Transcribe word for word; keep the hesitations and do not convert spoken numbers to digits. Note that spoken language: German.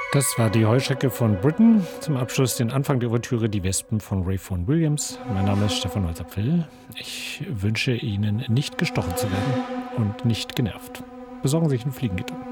Das war die Heuschrecke von Britten. Zum Abschluss den Anfang der Ouvertüre Die Wespen von Ray Vaughan Williams. Mein Name ist Stefan Holzapfel. Ich wünsche Ihnen nicht gestochen zu werden und nicht genervt. Besorgen Sie sich ein Fliegengitter.